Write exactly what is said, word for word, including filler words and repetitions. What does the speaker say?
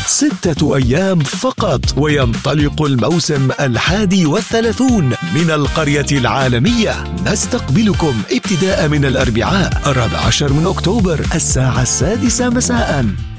ستة أيام فقط وينطلق الموسم الحادي والثلاثون من القرية العالمية. نستقبلكم ابتداء من الأربعاء الرابع عشر من أكتوبر الساعة السادسة مساءً.